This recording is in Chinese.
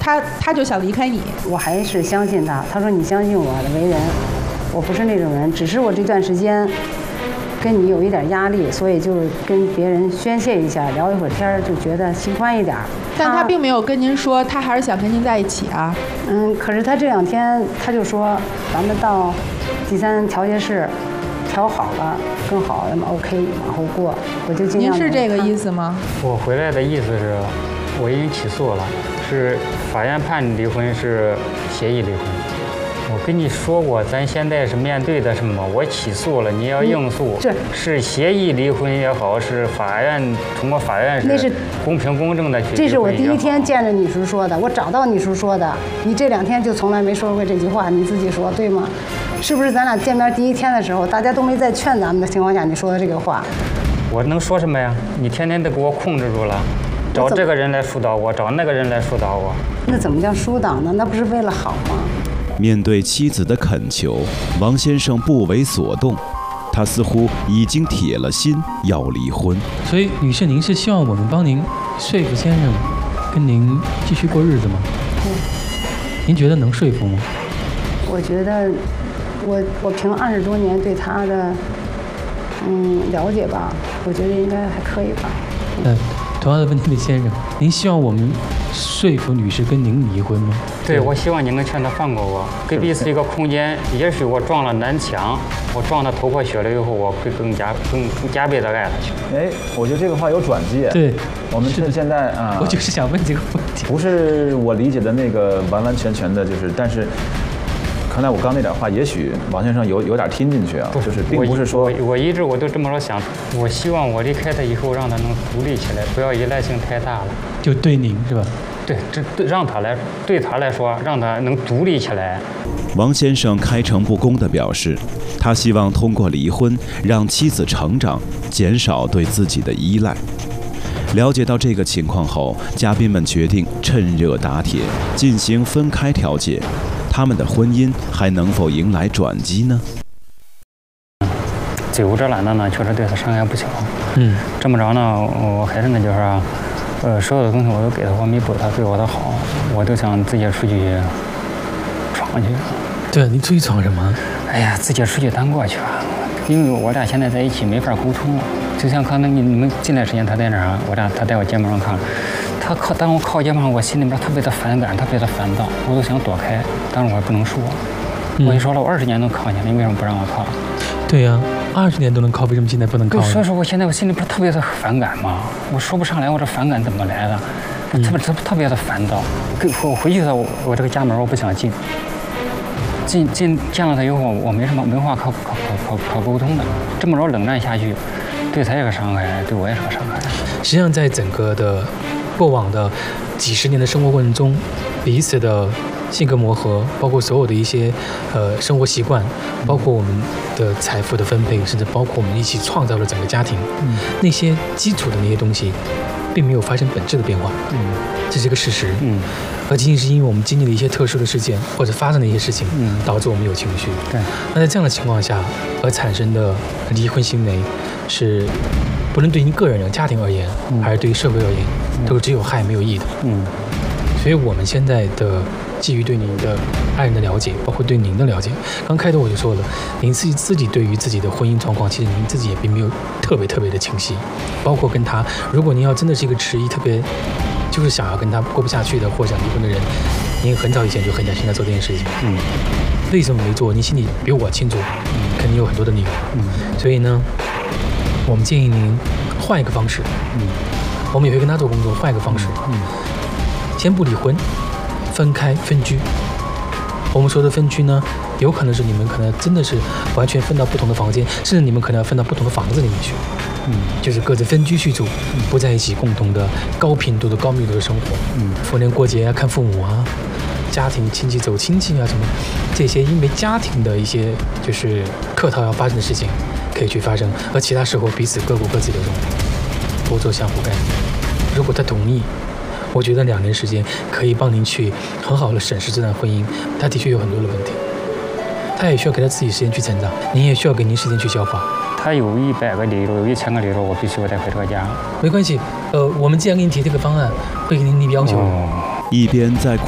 他就想离开你。 我还是相信他。他说你相信我的为人，我不是那种人，只是我这段时间跟你有一点压力，所以就跟别人宣泄一下，聊一会儿天就觉得心宽一点。 但他并没有跟您说，他还是想跟您在一起啊。 可是他这2天他就说，咱们到第3调解室调好了，更好，咱们 OK 往后过。我就尽量。 您是这个意思吗？ 我回来的意思是，我已经起诉了，是法院判离婚是协议离婚。我跟你说过，咱现在是面对的什么？我起诉了，你要应诉，是协议离婚也好，是法院通过法院是公平公正的去。 这是我第1天见着你时说的，我找到你时说的。你这2天就从来没说过这句话，你自己说对吗？是不是咱俩见面第1天的时候，大家都没在劝咱们的情况下，你说的这个话？ 我能说什么呀？你天天都给我控制住了，找这个人来疏导我，找那个人来疏导我。 那怎么叫疏导呢？那不是为了好吗？ 面对妻子的恳求，王先生不为所动，他似乎已经铁了心要离婚。 所以，女士，您是希望我们帮您说服先生跟您继续过日子吗？ 对。 您觉得能说服吗？ 我觉得，我凭20多年对他的了解吧，我觉得应该还可以吧。 同样的问题，先生，您希望我们说服女士跟您离婚吗？ 对，我希望你能劝她放过我，给彼此一个空间。也许我撞了南墙，我撞得头破血流以后，我会更加倍的爱她去。 我觉得这个话有转机。 对， 我们现在我就是想问这个问题， 不是我理解的那个完完全全的，但是。看来我刚那点话，也许王先生有点听进去啊，就是并不是说我一直都这么想，我希望我离开他以后，让他能独立起来，不要依赖性太大了。 就对您是吧？ 对，对他来说，让他能独立起来。 王先生开诚布公地表示，他希望通过离婚让妻子成长，减少对自己的依赖。了解到这个情况后，嘉宾们决定趁热打铁，进行分开调解。他们的婚姻还能否迎来转机呢？ 嘴无遮拦的呢，确实对他伤害不小。这么着呢，我还是那句话，所有的东西我都给他，我弥补他对我的好，我都想自己出去闯去。 对，你出去闯什么？ 哎呀，自己出去单过去吧，因为我俩现在在一起没法沟通了。就像刚才你们进来时间，他在那儿，他在我肩膀上看。当我靠肩膀，我心里边特别的反感，特别的烦躁，我都想躲开，但是我也不能说。我就说了，我20年能靠下来，你为什么不让我靠？ 对呀，20年都能靠，为什么现在不能靠？ 所以说，我现在我心里不是特别的反感吗？我说不上来，我这反感怎么来的？特别的烦躁。我回去的我这个家门我不想进。见了他以后，我没话可沟通的。这么着冷战下去，对他也是个伤害，对我也是个伤害。 实际上，在整个的过往的几10年的生活过程中，彼此的性格磨合，包括所有的一些生活习惯，包括我们的财富的分配，甚至包括我们一起创造了整个家庭，那些基础的那些东西，并没有发生本质的变化。这是一个事实。而仅仅是因为我们经历了一些特殊的事件或者发生的一些事情，导致我们有情绪。 对。 那在这样的情况下而产生的离婚行为，是不论对于个人家庭而言，还是对于社会而言，都是只有害没有益的。所以我们现在的基于对您的爱人的了解，包括对您的了解，刚开头我就说了，您自己对于自己的婚姻状况，其实您自己也并没有特别的清晰。包括跟他，如果您要真的是一个迟疑特别就是想要跟他过不下去的或想离婚的人，您很早以前就很想现在做这件事情。为什么没做？您心里比我清楚，肯定有很多的理由。所以呢，我们建议您换一个方式。我们也会跟他做工作，换一个方式。先不离婚，分开分居。我们说的分居呢，有可能是你们可能真的是完全分到不同的房间，甚至你们可能要分到不同的房子里面去。就是各自分居居住，不在一起共同的高频度的高密度的生活。逢年过节啊，看父母啊，家庭亲戚走亲戚啊什么，这些因为家庭的一些就是客套要发生的事情可以去发生，而其他时候彼此各过各自的生活，不做相互干预。如果他同意，我觉得2年时间可以帮您去很好的审视这段婚姻，他的确有很多的问题，他也需要给他自己时间去成长，您也需要给您时间去消化。 他有100个理由，有1000个理由，我必须带回这个家。 没关系，我们既然给你提这个方案，会给您立要求。 一边在